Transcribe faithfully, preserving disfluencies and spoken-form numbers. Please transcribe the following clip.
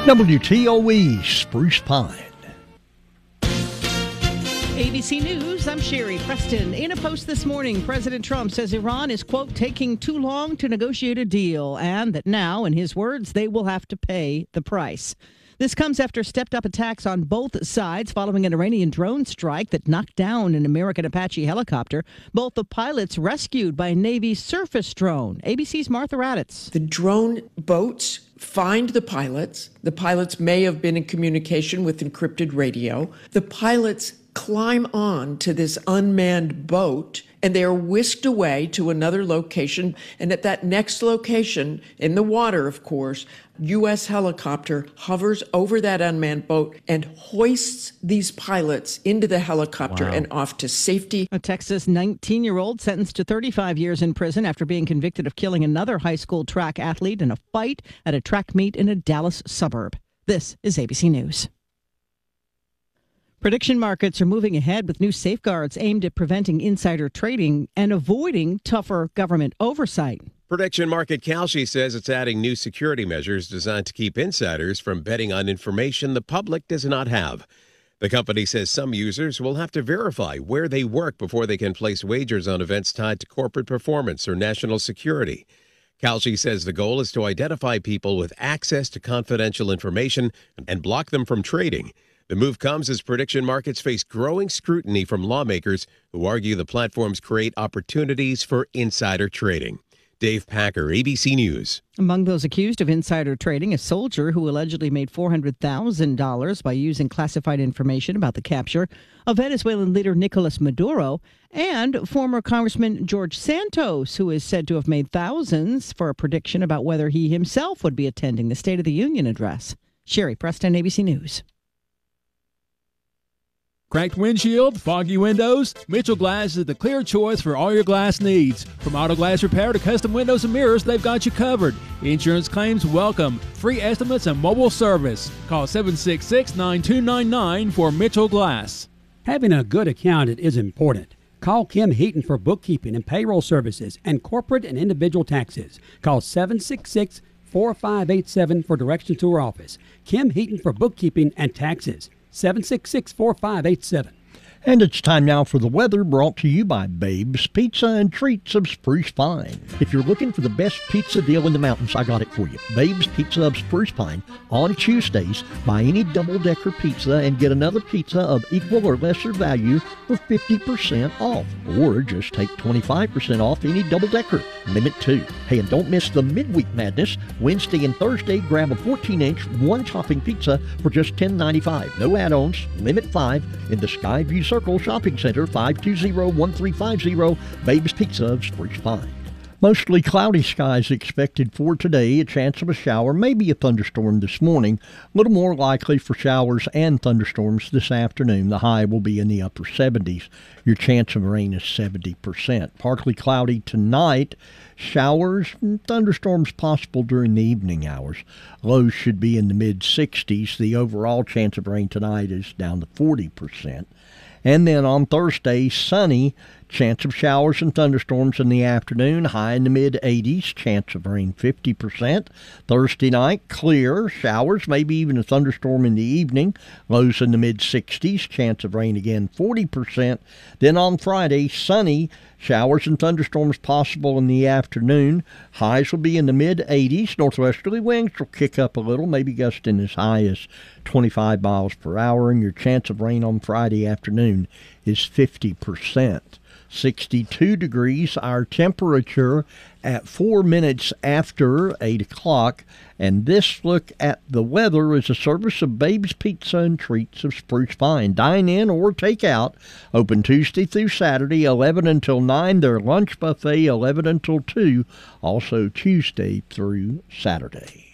W T O E Spruce Pine. A B C News, I'm Sherry Preston. In a post this morning, President Trump says Iran is, quote, taking too long to negotiate a deal, and that now, in his words, they will have to pay the price. This comes after stepped-up attacks on both sides following an Iranian drone strike that knocked down an American Apache helicopter. Both the pilots rescued by a Navy surface drone. A B C's Martha Raddatz. The drone boats find the pilots. The pilots may have been in communication with encrypted radio. The pilots climb on to this unmanned boat, and they are whisked away to another location. And at that next location, in the water, of course, U S helicopter hovers over that unmanned boat and hoists these pilots into the helicopter wow. and off to safety. A Texas nineteen-year-old sentenced to thirty-five years in prison after being convicted of killing another high school track athlete in a fight at a track meet in a Dallas suburb. This is A B C News. Prediction markets are moving ahead with new safeguards aimed at preventing insider trading and avoiding tougher government oversight. Prediction market Kalshi says it's adding new security measures designed to keep insiders from betting on information the public does not have. The company says some users will have to verify where they work before they can place wagers on events tied to corporate performance or national security. Kalshi says the goal is to identify people with access to confidential information and block them from trading. The move comes as prediction markets face growing scrutiny from lawmakers who argue the platforms create opportunities for insider trading. Dave Packer, A B C News. Among those accused of insider trading, a soldier who allegedly made four hundred thousand dollars by using classified information about the capture of Venezuelan leader Nicolas Maduro, and former Congressman George Santos, who is said to have made thousands for a prediction about whether he himself would be attending the State of the Union address. Sherry Preston, A B C News. Cracked windshield, foggy windows? Mitchell Glass is the clear choice for all your glass needs. From auto glass repair to custom windows and mirrors, they've got you covered. Insurance claims welcome. Free estimates and mobile service. Call seven six six, nine two nine nine for Mitchell Glass. Having a good accountant is important. Call Kim Heaton for bookkeeping and payroll services and corporate and individual taxes. Call seven six six, four five eight seven for directions to her office. Kim Heaton for bookkeeping and taxes. seven six six, four five eight seven. And it's time now for the weather, brought to you by Babe's Pizza and Treats of Spruce Pine. If you're looking for the best pizza deal in the mountains, I got it for you. Babe's Pizza of Spruce Pine. On Tuesdays, buy any double-decker pizza and get another pizza of equal or lesser value for fifty percent off. Or just take twenty-five percent off any double-decker. Limit two. Hey, and don't miss the Midweek Madness. Wednesday and Thursday, grab a fourteen-inch, one-topping pizza for just ten ninety-five. No add-ons. Limit five in the Skyview Circle Shopping Center, five two zero, one three five zero, Babe's Pizza of Spruce Pine. Mostly cloudy skies expected for today. A chance of a shower, maybe a thunderstorm this morning. A little more likely for showers and thunderstorms this afternoon. The high will be in the upper seventies. Your chance of rain is seventy percent. Partly cloudy tonight. Showers and thunderstorms possible during the evening hours. Lows should be in the mid sixties. The overall chance of rain tonight is down to forty percent. And then on Thursday, sunny, chance of showers and thunderstorms in the afternoon, high in the mid eighties, chance of rain fifty percent. Thursday night, clear, showers, maybe even a thunderstorm in the evening, lows in the mid sixties, chance of rain again forty percent. Then on Friday, sunny, showers and thunderstorms possible in the afternoon, highs will be in the mid eighties, northwesterly winds will kick up a little, maybe gusting as high as twenty-five miles per hour, and your chance of rain on Friday afternoon is fifty percent. sixty-two degrees, our temperature at four minutes after eight o'clock. And this look at the weather is a service of Babe's Pizza and Treats of Spruce Pine. Dine in or take out. Open Tuesday through Saturday, eleven until nine. Their lunch buffet, eleven until two. Also Tuesday through Saturday.